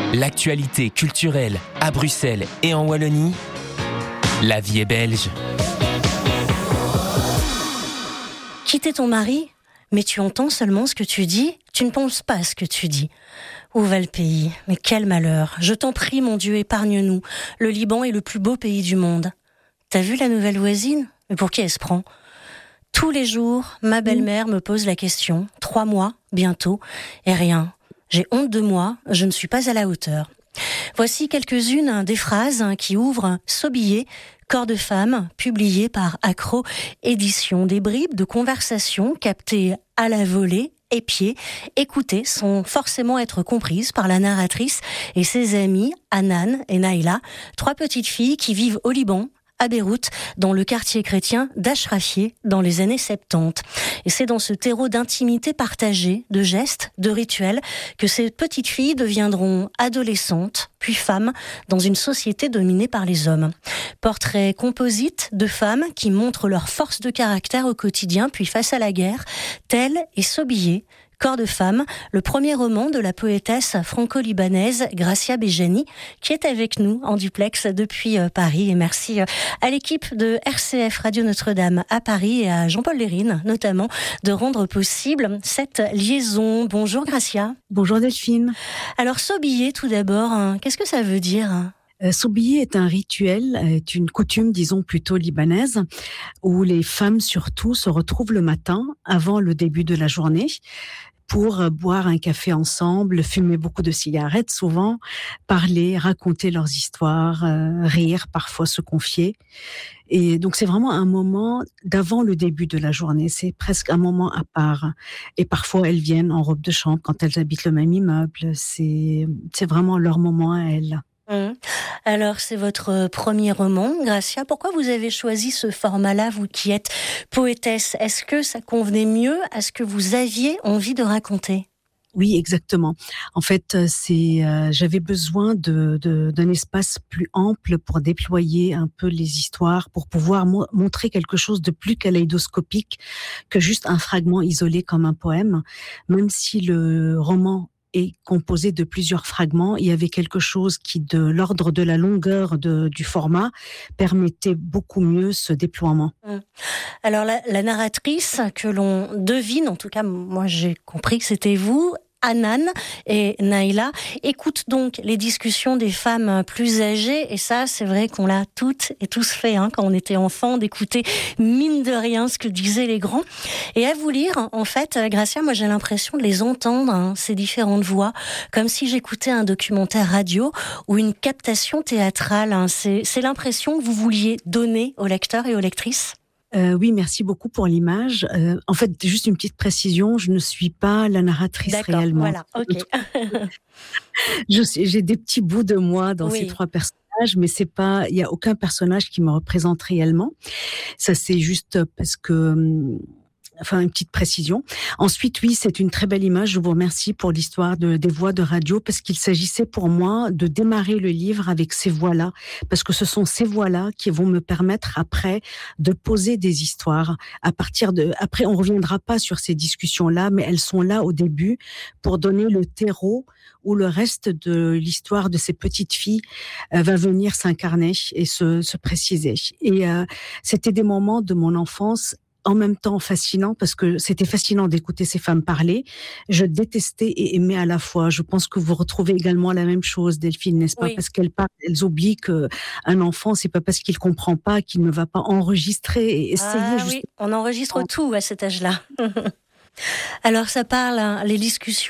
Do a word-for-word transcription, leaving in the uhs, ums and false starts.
L'actualité culturelle à Bruxelles et en Wallonie, la vie est belge. Quitter ton mari, mais tu entends seulement ce que tu dis, tu ne penses pas à ce que tu dis. Où va le pays? Mais quel malheur! Je t'en prie, mon Dieu, épargne-nous. Le Liban est le plus beau pays du monde. T'as vu la nouvelle voisine? Mais pour qui elle se prend? Tous les jours, ma belle-mère me pose la question. Trois mois, bientôt, et rien. J'ai honte de moi, je ne suis pas à la hauteur. Voici quelques-unes des phrases qui ouvrent Sobillé, Corps de femme, publié par Accro Édition. Des bribes de conversation captées à la volée, épiées, écoutées, sont forcément être comprises par la narratrice et ses amies, Hanan et Naïla, trois petites filles qui vivent au Liban, à Beyrouth, dans le quartier chrétien d'Achrafieh, dans les années soixante-dix. Et c'est dans ce terreau d'intimité partagée, de gestes, de rituels, que ces petites filles deviendront adolescentes, puis femmes, dans une société dominée par les hommes. Portrait composite de femmes qui montrent leur force de caractère au quotidien, puis face à la guerre, telle est Sobillé, Corps de femme, le premier roman de la poétesse franco-libanaise Gracia Bejani, qui est avec nous en duplex depuis Paris. Et merci à l'équipe de R C F Radio Notre-Dame à Paris et à Jean-Paul Lérine, notamment, de rendre possible cette liaison. Bonjour Gracia. Bonjour Delphine. Alors Sobillé tout d'abord, hein, qu'est-ce que ça veut dire hein Euh, Sobillé est un rituel, est une coutume, disons plutôt libanaise, où les femmes surtout se retrouvent le matin, avant le début de la journée, pour boire un café ensemble, fumer beaucoup de cigarettes souvent, parler, raconter leurs histoires, euh, rire, parfois se confier. Et donc c'est vraiment un moment d'avant le début de la journée, c'est presque un moment à part. Et parfois elles viennent en robe de chambre quand elles habitent le même immeuble, c'est, c'est vraiment leur moment à elles. Mmh. Alors, c'est votre premier roman, Gracia. Pourquoi vous avez choisi ce format-là, vous qui êtes poétesse? Est-ce que ça convenait mieux à ce que vous aviez envie de raconter? Oui, exactement. En fait, c'est, euh, j'avais besoin de, de, d'un espace plus ample pour déployer un peu les histoires, pour pouvoir mo- montrer quelque chose de plus kaléidoscopique que juste un fragment isolé comme un poème. Même si le roman est composé de plusieurs fragments, il y avait quelque chose qui, de l'ordre de la longueur de, du format, permettait beaucoup mieux ce déploiement. Alors la, la narratrice que l'on devine, en tout cas moi j'ai compris que c'était vous, Hanan et Naïla, écoute donc les discussions des femmes plus âgées, et ça c'est vrai qu'on l'a toutes et tous fait hein, quand on était enfant, d'écouter mine de rien ce que disaient les grands. Et à vous lire, en fait, Gracia, moi j'ai l'impression de les entendre, hein, ces différentes voix, comme si j'écoutais un documentaire radio ou une captation théâtrale. Hein. C'est, c'est l'impression que vous vouliez donner aux lecteurs et aux lectrices? Euh, oui, merci beaucoup pour l'image. Euh, en fait, juste une petite précision, je ne suis pas la narratrice D'accord, réellement. Voilà, ok. je suis, j'ai des petits bouts de moi dans Oui. ces trois personnages, mais c'est pas, il y a aucun personnage qui me représente réellement. Ça, c'est juste parce que, enfin, une petite précision. Ensuite, oui, c'est une très belle image. Je vous remercie pour l'histoire de, des voix de radio, parce qu'il s'agissait pour moi de démarrer le livre avec ces voix-là, parce que ce sont ces voix-là qui vont me permettre après de poser des histoires. À partir de, après, on reviendra pas sur ces discussions-là, mais elles sont là au début pour donner le terreau où le reste de l'histoire de ces petites filles euh, va venir s'incarner et se, se préciser. Et euh, c'était des moments de mon enfance en même temps fascinant, parce que c'était fascinant d'écouter ces femmes parler. Je détestais et aimais à la fois. Je pense que vous retrouvez également la même chose, Delphine, n'est-ce pas? Oui. Parce qu'elles parlent, elles oublient qu'un enfant, c'est pas parce qu'il comprend pas qu'il ne va pas enregistrer et essayer. Ah juste... oui, on enregistre tout à cet âge-là. Alors ça parle, hein, les discussions